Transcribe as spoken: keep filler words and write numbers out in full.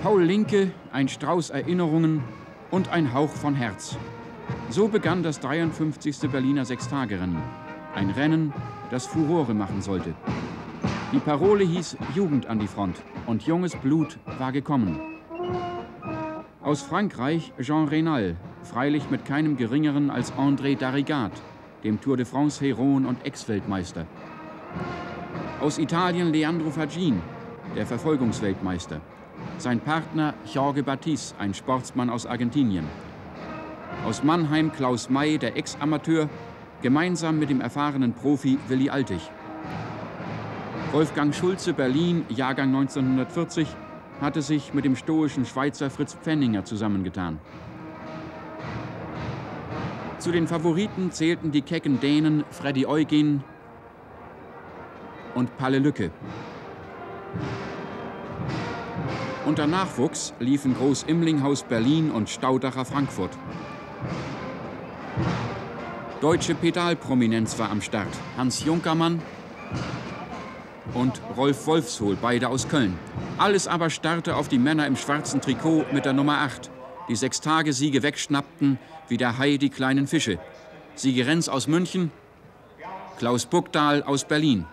Paul Linke, ein Strauß Erinnerungen und ein Hauch von Herz. So begann das dreiundfünfzigste Berliner Sechstagerennen. Ein Rennen, das Furore machen sollte. Die Parole hieß Jugend an die Front und junges Blut war gekommen. Aus Frankreich Jean Renal, freilich mit keinem geringeren als André Darrigat, dem Tour de France-Heron und Ex-Weltmeister. Aus Italien Leandro Fagin, der Verfolgungsweltmeister. Sein Partner Jorge Batiste, ein Sportsmann aus Argentinien. Aus Mannheim Klaus May, der Ex-Amateur, gemeinsam mit dem erfahrenen Profi Willi Altig. Wolfgang Schulze, Berlin, Jahrgang neunzehnhundertvierzig, hatte sich mit dem stoischen Schweizer Fritz Pfenninger zusammengetan. Zu den Favoriten zählten die kecken Dänen Freddy Eugen und Palle Lücke. Unter Nachwuchs liefen Groß-Imlinghaus Berlin und Staudacher Frankfurt. Deutsche Pedalprominenz war am Start. Hans Junkermann und Rolf Wolfshohl, beide aus Köln. Alles aber starrte auf die Männer im schwarzen Trikot mit der Nummer acht, die Sechstagesiege wegschnappten wie der Hai die kleinen Fische. Sigi Renz aus München, Klaus Buckdahl aus Berlin.